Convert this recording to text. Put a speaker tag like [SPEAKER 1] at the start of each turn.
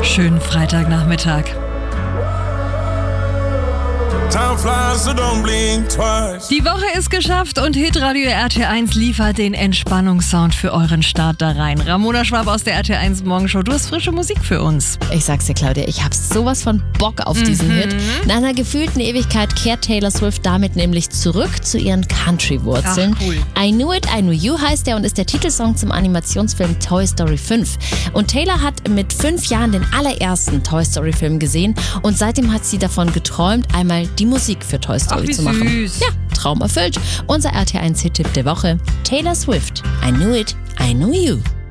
[SPEAKER 1] Schönen Freitagnachmittag. Die Woche ist geschafft und Hitradio RT1 liefert den Entspannungssound für euren Start da rein. Ramona Schwab aus der RT1 Morgenshow, du hast frische Musik für uns.
[SPEAKER 2] Ich sag's dir, Claudia, ich hab sowas von Bock auf diesen Hit. Nach einer gefühlten Ewigkeit kehrt Taylor Swift damit nämlich zurück zu ihren Country-Wurzeln.
[SPEAKER 1] Ach, cool.
[SPEAKER 2] I Knew It, I Knew You heißt er und ist der Titelsong zum Animationsfilm Toy Story 5. Und Taylor hat mit 5 Jahren den allerersten Toy Story Film gesehen und seitdem hat sie davon geträumt, einmal die Musik für Toy Story zu machen.
[SPEAKER 1] Süß.
[SPEAKER 2] Ja, Traum erfüllt. Unser RT1 Hit-Tipp der Woche: Taylor Swift, I Knew It, I Knew You.